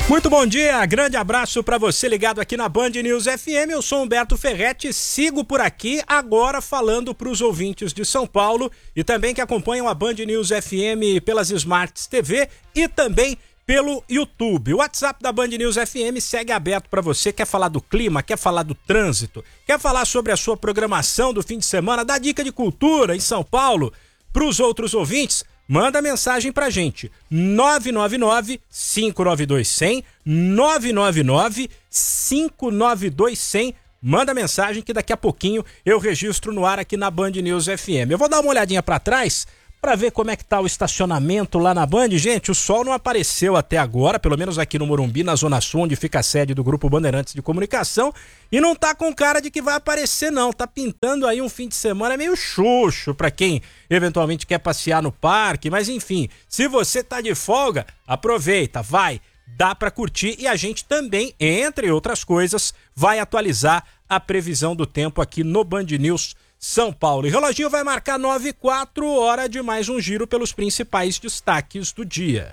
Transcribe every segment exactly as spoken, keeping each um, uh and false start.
Muito bom dia, grande abraço para você ligado aqui na Band News F M. Eu sou Humberto Ferretti, sigo por aqui agora falando para os ouvintes de São Paulo e também que acompanham a Band News F M pelas Smarts T V e também pelo YouTube. O WhatsApp da Band News F M segue aberto para você. Quer falar do clima, quer falar do trânsito, quer falar sobre a sua programação do fim de semana, dá dica de cultura em São Paulo para os outros ouvintes? Manda mensagem pra gente, nove nove nove, cinco nove dois, zero zero, nove nove nove, cinco nove dois, zero zero. Manda mensagem que daqui a pouquinho eu registro no ar aqui na Band News F M. Eu vou dar uma olhadinha pra trás pra ver como é que tá o estacionamento lá na Band. Gente, o sol não apareceu até agora, pelo menos aqui no Morumbi, na Zona Sul, onde fica a sede do Grupo Bandeirantes de Comunicação, e não tá com cara de que vai aparecer não, tá pintando aí um fim de semana meio xoxo pra quem eventualmente quer passear no parque, mas enfim, se você tá de folga, aproveita, vai, dá pra curtir e a gente também, entre outras coisas, vai atualizar a previsão do tempo aqui no Band News São Paulo. E o reloginho vai marcar nove e quatro, hora de mais um giro pelos principais destaques do dia.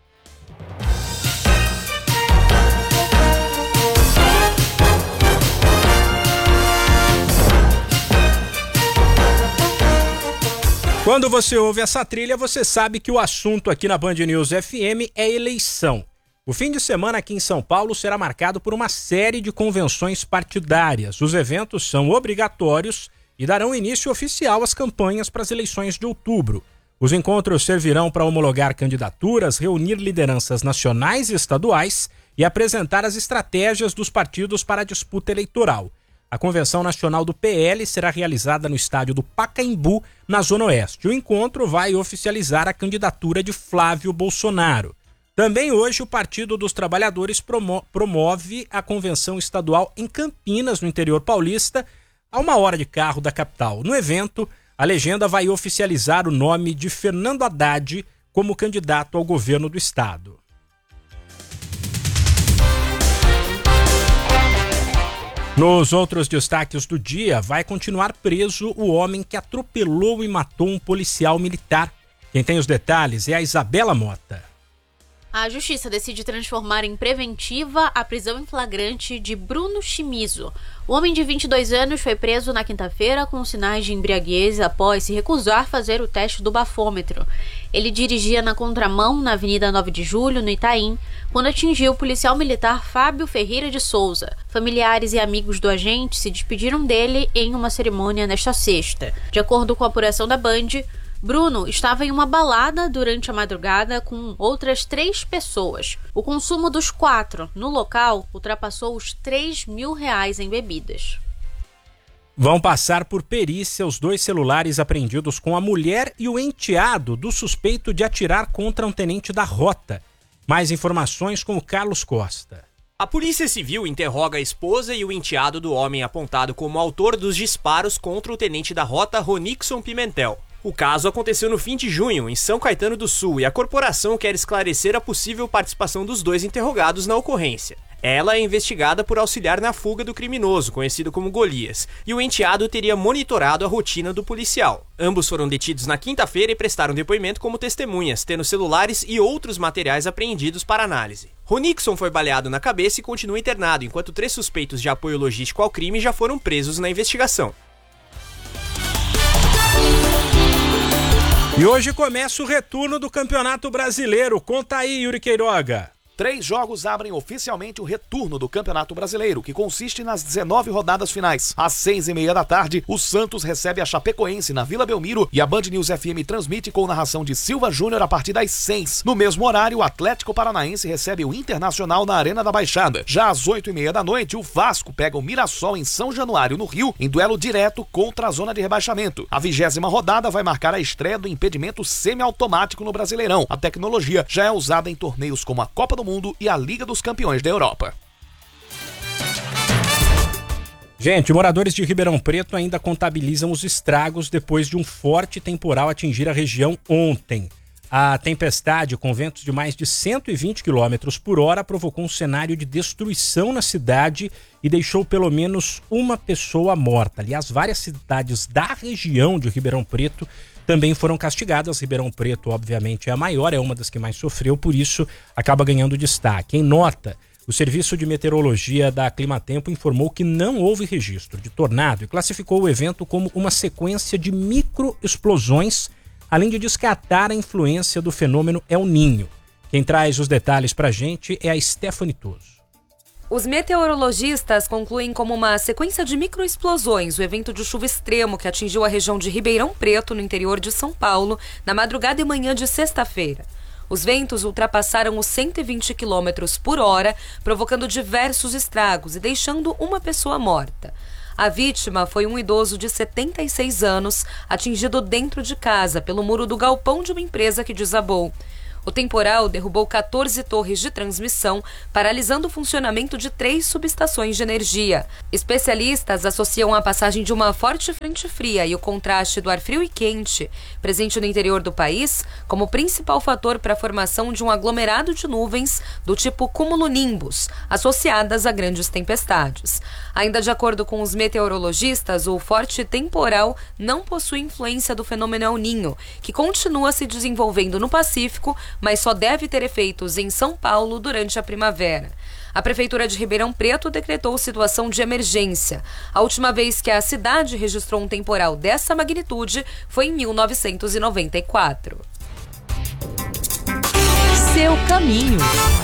Quando você ouve essa trilha, você sabe que o assunto aqui na Band News F M é eleição. O fim de semana aqui em São Paulo será marcado por uma série de convenções partidárias. Os eventos são obrigatórios e darão início oficial às campanhas para as eleições de outubro. Os encontros servirão para homologar candidaturas, reunir lideranças nacionais e estaduais e apresentar as estratégias dos partidos para a disputa eleitoral. A Convenção Nacional do P L será realizada no estádio do Pacaembu, na Zona Oeste. O encontro vai oficializar a candidatura de Flávio Bolsonaro. Também hoje o Partido dos Trabalhadores promo- promove a convenção estadual em Campinas, no interior paulista, a uma hora de carro da capital. No evento, a legenda vai oficializar o nome de Fernando Haddad como candidato ao governo do estado. Nos outros destaques do dia, vai continuar preso o homem que atropelou e matou um policial militar. Quem tem os detalhes é a Isabela Mota. A Justiça decide transformar em preventiva a prisão em flagrante de Bruno Chimizo. O homem de vinte e dois anos foi preso na quinta-feira com sinais de embriaguez após se recusar fazer o teste do bafômetro. Ele dirigia na contramão na Avenida nove de Julho, no Itaim, quando atingiu o policial militar Fábio Ferreira de Souza. Familiares e amigos do agente se despediram dele em uma cerimônia nesta sexta. De acordo com a apuração da Band, Bruno estava em uma balada durante a madrugada com outras três pessoas. O consumo dos quatro no local ultrapassou os três mil reais em bebidas. Vão passar por perícia os dois celulares apreendidos com a mulher e o enteado do suspeito de atirar contra um tenente da Rota. Mais informações com o Carlos Costa. A Polícia Civil interroga a esposa e o enteado do homem apontado como autor dos disparos contra o tenente da Rota, Ronixon Pimentel. O caso aconteceu no fim de junho, em São Caetano do Sul, e a corporação quer esclarecer a possível participação dos dois interrogados na ocorrência. Ela é investigada por auxiliar na fuga do criminoso, conhecido como Golias, e o enteado teria monitorado a rotina do policial. Ambos foram detidos na quinta-feira e prestaram depoimento como testemunhas, tendo celulares e outros materiais apreendidos para análise. Ronixon foi baleado na cabeça e continua internado, enquanto três suspeitos de apoio logístico ao crime já foram presos na investigação. E hoje começa o retorno do Campeonato Brasileiro. Conta aí, Yuri Queiroga. Três jogos abrem oficialmente o retorno do Campeonato Brasileiro, que consiste nas dezenove rodadas finais. Às seis e meia da tarde, o Santos recebe a Chapecoense na Vila Belmiro e a Band News F M transmite com narração de Silva Júnior a partir das seis. No mesmo horário, o Atlético Paranaense recebe o Internacional na Arena da Baixada. Já às oito e meia da noite, o Vasco pega o Mirassol em São Januário, no Rio, em duelo direto contra a zona de rebaixamento. A vigésima rodada vai marcar a estreia do impedimento semiautomático no Brasileirão. A tecnologia já é usada em torneios como a Copa do Mundo e a Liga dos Campeões da Europa. Gente, moradores de Ribeirão Preto ainda contabilizam os estragos depois de um forte temporal atingir a região ontem. A tempestade, com ventos de mais de cento e vinte quilômetros por hora, provocou um cenário de destruição na cidade e deixou pelo menos uma pessoa morta. Aliás, várias cidades da região de Ribeirão Preto também foram castigadas. Ribeirão Preto, obviamente, é a maior, é uma das que mais sofreu, por isso acaba ganhando destaque. Em nota, o Serviço de Meteorologia da Climatempo informou que não houve registro de tornado e classificou o evento como uma sequência de microexplosões, além de descartar a influência do fenômeno El Niño. Quem traz os detalhes pra gente é a Stephanie Toso. Os meteorologistas concluem como uma sequência de microexplosões o evento de chuva extremo que atingiu a região de Ribeirão Preto, no interior de São Paulo, na madrugada e manhã de sexta-feira. Os ventos ultrapassaram os cento e vinte quilômetros por hora, provocando diversos estragos e deixando uma pessoa morta. A vítima foi um idoso de setenta e seis anos, atingido dentro de casa pelo muro do galpão de uma empresa que desabou. O temporal derrubou quatorze torres de transmissão, paralisando o funcionamento de três subestações de energia. Especialistas associam a passagem de uma forte frente fria e o contraste do ar frio e quente, presente no interior do país, como principal fator para a formação de um aglomerado de nuvens do tipo cumulonimbus, associadas a grandes tempestades. Ainda de acordo com os meteorologistas, o forte temporal não possui influência do fenômeno El Niño, que continua se desenvolvendo no Pacífico, mas só deve ter efeitos em São Paulo durante a primavera. A Prefeitura de Ribeirão Preto decretou situação de emergência. A última vez que a cidade registrou um temporal dessa magnitude foi em mil novecentos e noventa e quatro. Seu caminho.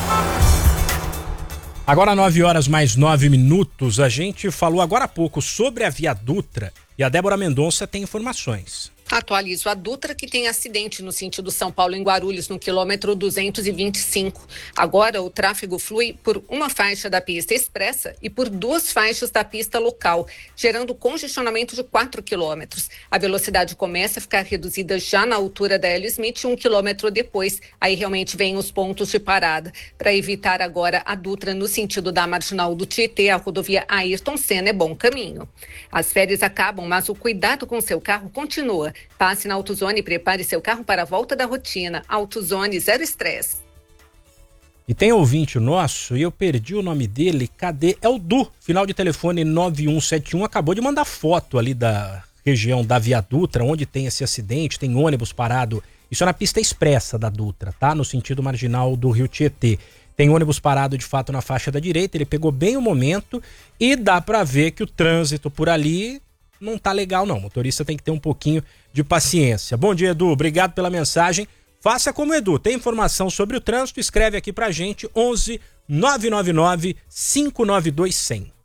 Agora nove horas mais nove minutos, a gente falou agora há pouco sobre a Via Dutra e a Débora Mendonça tem informações. Atualizo a Dutra, que tem acidente no sentido São Paulo em Guarulhos, no quilômetro duzentos e vinte e cinco. Agora o tráfego flui por uma faixa da pista expressa e por duas faixas da pista local, gerando congestionamento de quatro quilômetros. A velocidade começa a ficar reduzida já na altura da Hélio Smith, um quilômetro depois. Aí realmente vem os pontos de parada. Para evitar agora a Dutra no sentido da Marginal do Tietê, a rodovia Ayrton Senna é bom caminho. As férias acabam, mas o cuidado com seu carro continua. Passe na AutoZone e prepare seu carro para a volta da rotina. AutoZone, zero estresse. E tem ouvinte nosso, e eu perdi o nome dele, cadê? É o Du, final de telefone nove um sete um, acabou de mandar foto ali da região da Via Dutra, onde tem esse acidente, tem ônibus parado, isso é na pista expressa da Dutra, tá? No sentido marginal do Rio Tietê. Tem ônibus parado de fato na faixa da direita, ele pegou bem o momento e dá pra ver que o trânsito por ali não tá legal não, o motorista tem que ter um pouquinho de paciência. Bom dia, Edu, obrigado pela mensagem. Faça como o Edu, tem informação sobre o trânsito, escreve aqui pra gente, onze nove nove nove cinco nove dois zero zero.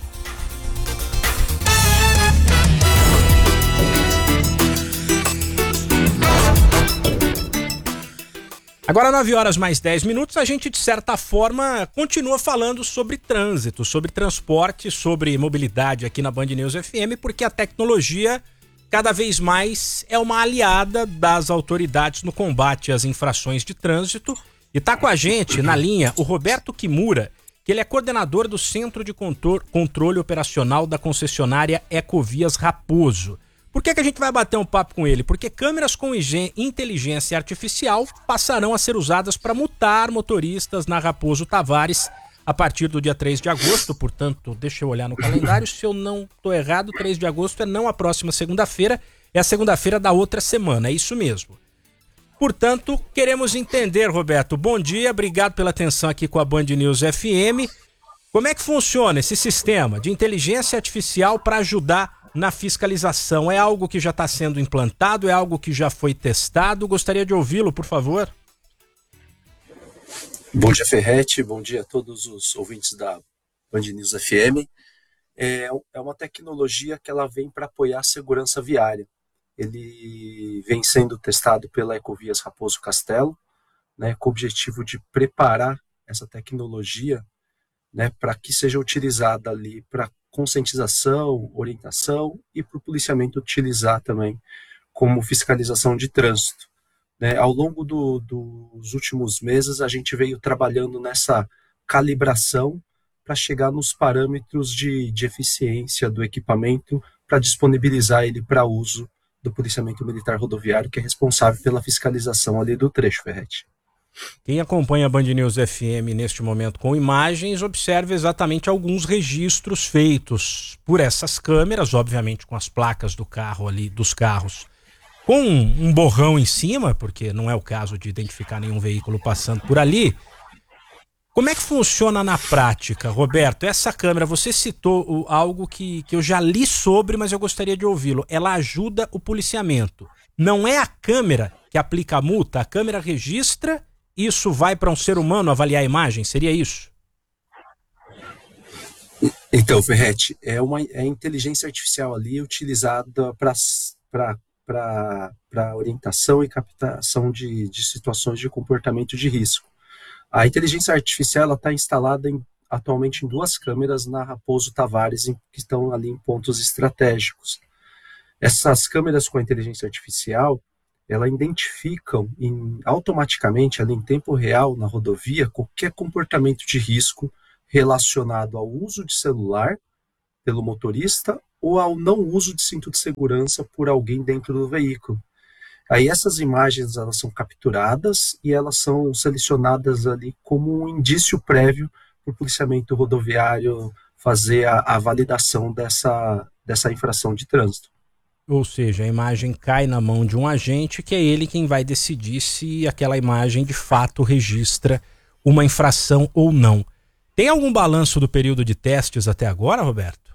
Agora nove horas mais dez minutos, a gente de certa forma continua falando sobre trânsito, sobre transporte, sobre mobilidade aqui na Band News F M, porque a tecnologia cada vez mais é uma aliada das autoridades no combate às infrações de trânsito. E tá com a gente na linha o Roberto Kimura, que ele é coordenador do Centro de Controle Operacional da concessionária Ecovias Raposo. Por que que a gente vai bater um papo com ele? Porque câmeras com inteligência artificial passarão a ser usadas para multar motoristas na Raposo Tavares a partir do dia três de agosto, portanto, deixa eu olhar no calendário, se eu não estou errado, três de agosto é não a próxima segunda-feira, é a segunda-feira da outra semana, é isso mesmo. Portanto, queremos entender, Roberto, bom dia, obrigado pela atenção aqui com a Band News F M. Como é que funciona esse sistema de inteligência artificial para ajudar na fiscalização? É algo que já está sendo implantado, é algo que já foi testado? Gostaria de ouvi-lo, por favor. Bom dia, Ferretti, bom dia a todos os ouvintes da Band News F M. É, é uma tecnologia que ela vem para apoiar a segurança viária. Ele vem sendo testado pela Ecovias Raposo Castelo, né, com o objetivo de preparar essa tecnologia, né, para que seja utilizada ali para conscientização, orientação e para o policiamento utilizar também como fiscalização de trânsito. Né, ao longo do, dos últimos meses, a gente veio trabalhando nessa calibração para chegar nos parâmetros de, de eficiência do equipamento para disponibilizar ele para uso do policiamento militar rodoviário, que é responsável pela fiscalização ali do trecho, Ferretti. Quem acompanha a Band News F M neste momento com imagens, observa exatamente alguns registros feitos por essas câmeras, obviamente com as placas do carro ali, dos carros com um borrão em cima, porque não é o caso de identificar nenhum veículo passando por ali. Como é que funciona na prática, Roberto? Essa câmera, você citou o, algo que, que eu já li sobre, mas eu gostaria de ouvi-lo. Ela ajuda o policiamento. Não é a câmera que aplica a multa, a câmera registra, isso vai para um ser humano avaliar a imagem, seria isso? Então, Ferretti, é uma é a inteligência artificial ali utilizada para orientação e captação de, de situações de comportamento de risco. A inteligência artificial está instalada em, atualmente em duas câmeras na Raposo Tavares, em, que estão ali em pontos estratégicos. Essas câmeras com a inteligência artificial, ela identificam em, automaticamente, ali em tempo real, na rodovia, qualquer comportamento de risco relacionado ao uso de celular pelo motorista ou ao não uso de cinto de segurança por alguém dentro do veículo. Aí essas imagens elas são capturadas e elas são selecionadas ali como um indício prévio para o policiamento rodoviário fazer a, a validação dessa, dessa infração de trânsito. Ou seja, a imagem cai na mão de um agente que é ele quem vai decidir se aquela imagem de fato registra uma infração ou não. Tem algum balanço do período de testes até agora, Roberto?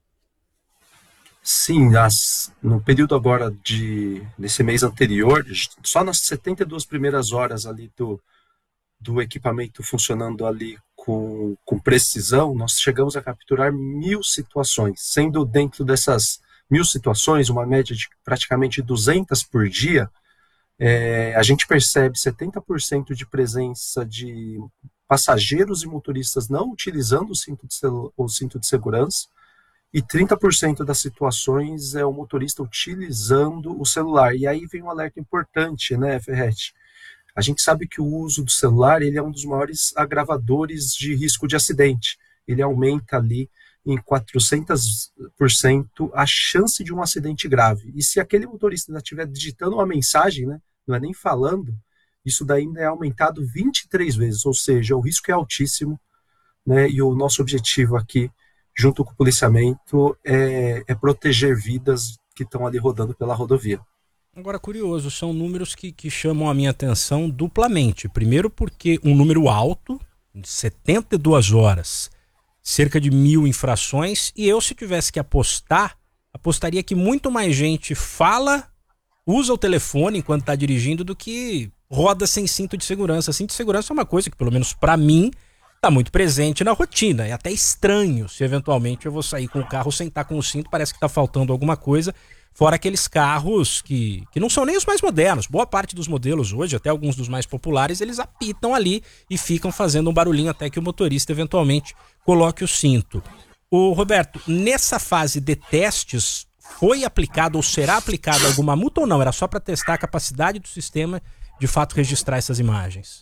Sim, as, no período agora de nesse mês anterior, só nas setenta e duas primeiras horas ali do, do equipamento funcionando ali com, com precisão, nós chegamos a capturar mil situações, sendo dentro dessas mil situações, uma média de praticamente duzentas por dia, é, a gente percebe setenta por cento de presença de passageiros e motoristas não utilizando o cinto de, o cinto de segurança, e trinta por cento das situações é o motorista utilizando o celular. E aí vem um alerta importante, né, Ferretti? A gente sabe que o uso do celular ele é um dos maiores agravadores de risco de acidente. Ele aumenta ali em quatrocentos por cento a chance de um acidente grave. E se aquele motorista ainda estiver digitando uma mensagem, né, não é nem falando, isso daí ainda é aumentado vinte e três vezes, ou seja, o risco é altíssimo, né, e o nosso objetivo aqui, junto com o policiamento, é, é proteger vidas que estão ali rodando pela rodovia. Agora, curioso, são números que, que chamam a minha atenção duplamente. Primeiro porque um número alto, de setenta e duas horas, cerca de mil infrações, e eu, se tivesse que apostar, apostaria que muito mais gente fala, usa o telefone enquanto está dirigindo do que roda sem cinto de segurança. Cinto de segurança é uma coisa que, pelo menos para mim, está muito presente na rotina. É até estranho se eventualmente eu vou sair com o carro sem estar com o cinto, parece que está faltando alguma coisa, fora aqueles carros que, que não são nem os mais modernos. Boa parte dos modelos hoje, até alguns dos mais populares, eles apitam ali e ficam fazendo um barulhinho até que o motorista eventualmente coloque o cinto. Ô, Roberto, nessa fase de testes, foi aplicado ou será aplicada alguma multa ou não? Era só para testar a capacidade do sistema de fato registrar essas imagens?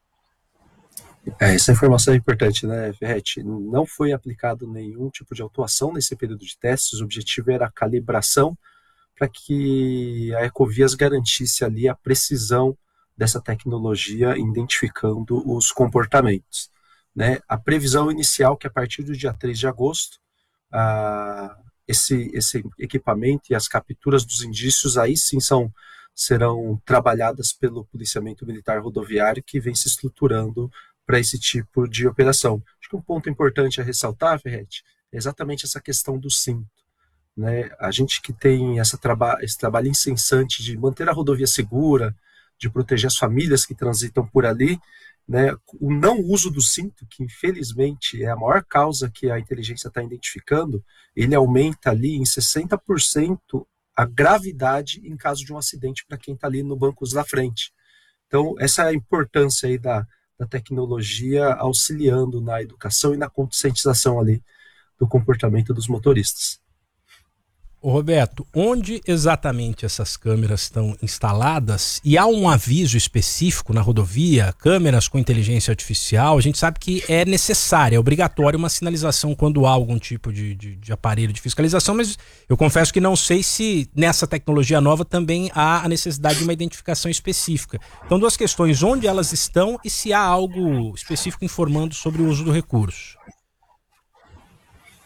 É, essa informação é importante, né, Ferretti? Não foi aplicado nenhum tipo de autuação nesse período de testes. O objetivo era a calibração para que a Ecovias garantisse ali a precisão dessa tecnologia, identificando os comportamentos, né? A previsão inicial que a partir do dia três de agosto, ah, esse, esse equipamento e as capturas dos indícios aí sim são, serão trabalhadas pelo policiamento militar rodoviário, que vem se estruturando para esse tipo de operação. Acho que um ponto importante a ressaltar, Ferretti, é exatamente essa questão do cinto, né? A gente que tem essa traba esse trabalho incessante de manter a rodovia segura, de proteger as famílias que transitam por ali, né? O não uso do cinto, que infelizmente é a maior causa que a inteligência está identificando, ele aumenta ali em sessenta por cento a gravidade em caso de um acidente para quem está ali no bancos da frente. Então, essa é a importância aí da da tecnologia auxiliando na educação e na conscientização ali do comportamento dos motoristas. Ô Roberto, onde exatamente essas câmeras estão instaladas? E há um aviso específico na rodovia, câmeras com inteligência artificial? A gente sabe que é necessária, é obrigatório uma sinalização quando há algum tipo de, de, de aparelho de fiscalização, mas eu confesso que não sei se nessa tecnologia nova também há a necessidade de uma identificação específica. Então, duas questões, onde elas estão e se há algo específico informando sobre o uso do recurso.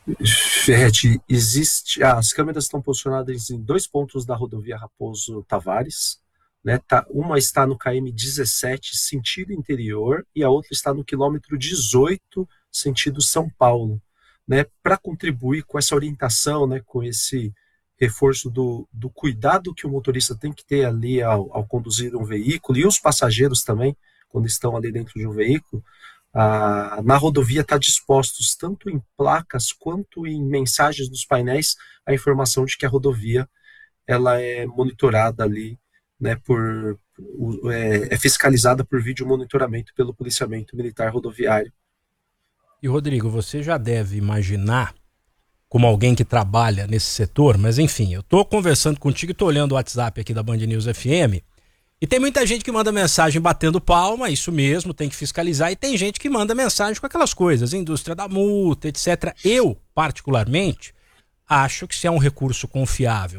Ferretti, existe. Ah, as câmeras estão posicionadas em dois pontos da rodovia Raposo Tavares. Né, tá, uma está no K M dezessete, sentido interior, e a outra está no quilômetro dezoito, sentido São Paulo. Né, para contribuir com essa orientação, né, com esse reforço do, do cuidado que o motorista tem que ter ali ao, ao conduzir um veículo, e os passageiros também, quando estão ali dentro de um veículo, ah, na rodovia está dispostos, tanto em placas quanto em mensagens nos painéis, a informação de que a rodovia ela é monitorada ali, né, por, é, é fiscalizada por vídeo monitoramento pelo policiamento militar rodoviário. E Rodrigo, você já deve imaginar, como alguém que trabalha nesse setor, mas enfim, eu tô conversando contigo e tô olhando o WhatsApp aqui da Band News F M, e tem muita gente que manda mensagem batendo palma, isso mesmo, tem que fiscalizar, e tem gente que manda mensagem com aquelas coisas, indústria da multa, etcétera. Eu, particularmente, acho que se é um recurso confiável,